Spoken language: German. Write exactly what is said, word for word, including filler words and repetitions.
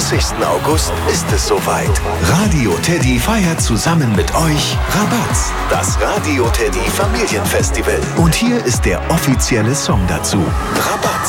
zwanzigsten August ist es soweit. Radio Teddy feiert zusammen mit euch Rabatz, das Radio Teddy Familienfestival. Und hier ist der offizielle Song dazu. Rabatz.